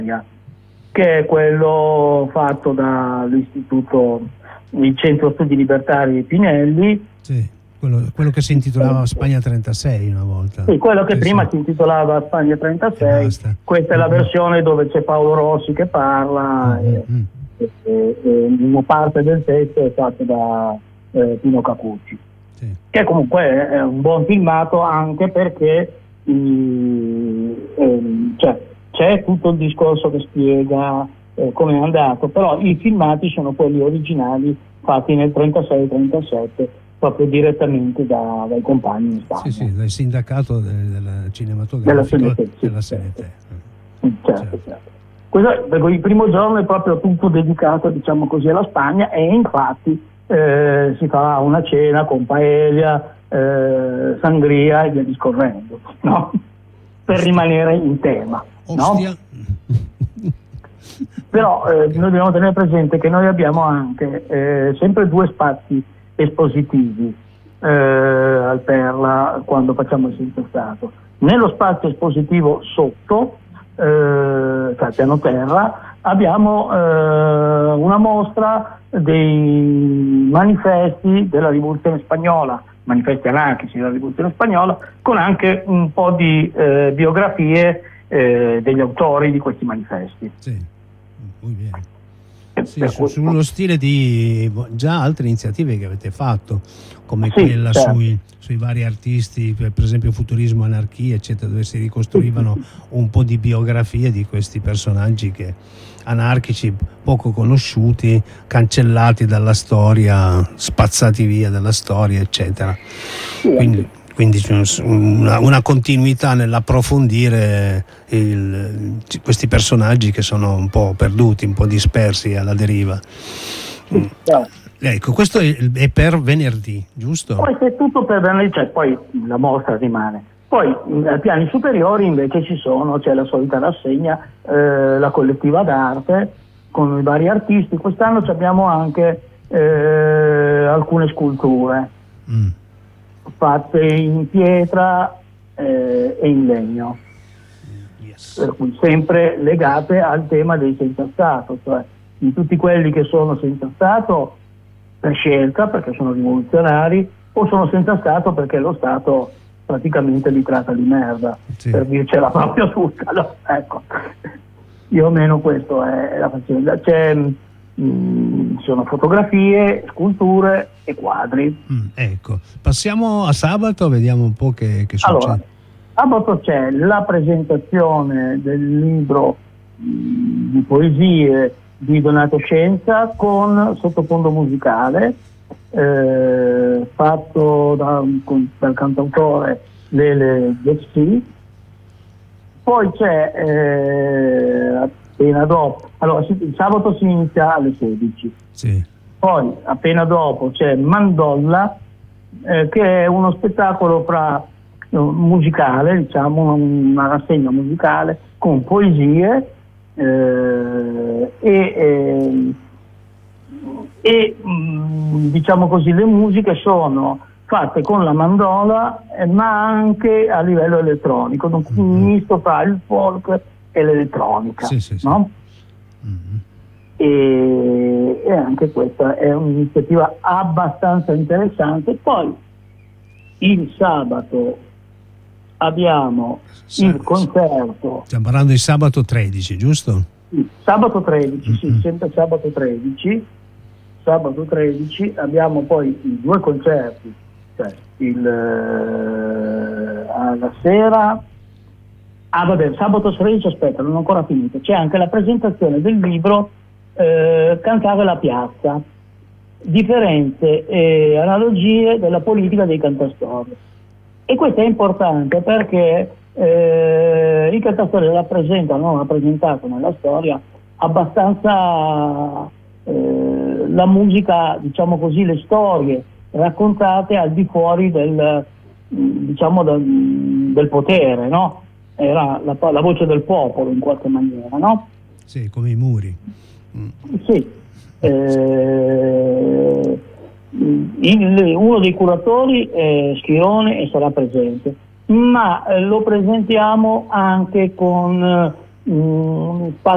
che è quello fatto dall'istituto, il Centro Studi Libertari Pinelli. Sì, quello che si intitolava Spagna 36 una volta. Sì, quello che prima si intitolava Spagna 36. Questa è la versione dove c'è Paolo Rossi che parla e una parte del testo è fatto da Pino Capucci, che comunque è un buon filmato, anche perché c'è tutto il discorso che spiega come è andato, però i filmati sono quelli originali fatti nel 36-37 proprio direttamente dai compagni in Spagna. Sì, dal sindacato del cinematografico della SNT. Certo. Questo, il primo giorno è proprio tutto dedicato, diciamo così, alla Spagna, e infatti si fa una cena con paella, sangria e via discorrendo, no? Per rimanere in tema, no? Però noi dobbiamo tenere presente che noi abbiamo anche sempre due spazi espositivi al Perla quando facciamo il Senza Stato. Nello spazio espositivo sotto, cioè piano terra, abbiamo una mostra dei manifesti della rivoluzione spagnola, manifesti anarchici della rivoluzione spagnola, con anche un po' di biografie degli autori di questi manifesti. Sì, muy bene. Sì, sullo stile di già altre iniziative che avete fatto, come quella sui vari artisti, per esempio Futurismo, Anarchia, eccetera, dove si ricostruivano un po' di biografie di questi personaggi anarchici poco conosciuti, cancellati dalla storia, spazzati via dalla storia, eccetera. Quindi c'è una continuità nell'approfondire questi personaggi che sono un po' perduti, un po' dispersi alla deriva. Ecco, questo è per venerdì, giusto? Questo è tutto per venerdì, cioè poi la mostra rimane. Poi ai piani superiori invece c'è la solita rassegna, la collettiva d'arte con i vari artisti. Quest'anno abbiamo anche alcune sculture fatte in pietra e in legno, per cui sempre legate al tema dei senza Stato, cioè di tutti quelli che sono senza Stato per scelta, perché sono rivoluzionari, o sono senza Stato perché lo Stato praticamente li tratta di merda, per dircela proprio tutta, no? Ecco, più o meno questo è la faccenda. Sono fotografie, sculture e quadri. Ecco, passiamo a sabato, vediamo un po' che succede. Allora, sabato c'è la presentazione del libro di poesie di Donato Scienza con sottofondo musicale fatto dal cantautore Lele Gessi. Poi c'è appena dopo, allora il sabato si inizia alle 16, poi appena dopo c'è Mandolla, che è uno spettacolo musicale, diciamo una rassegna musicale con poesie diciamo così, le musiche sono fatte con la mandola, ma anche a livello elettronico, un misto fra il folk e l'elettronica, no? E anche questa è un'iniziativa abbastanza interessante. Poi il sabato abbiamo il concerto. Stiamo parlando di sabato 13, giusto? Sabato 13, sempre sabato 13. Sabato 13 abbiamo poi i due concerti, cioè alla sera. Sabato 13, aspetta, non ho ancora finito. C'è anche la presentazione del libro Cantare la piazza, differenze e analogie della politica dei cantastorie. E questo è importante perché i cantastorie hanno rappresentato nella storia abbastanza la musica, diciamo così, le storie raccontate al di fuori del potere, no? Era la voce del popolo in qualche maniera, no? Sì, come i muri. Sì. Uno dei curatori è Schirone e sarà presente, ma lo presentiamo anche con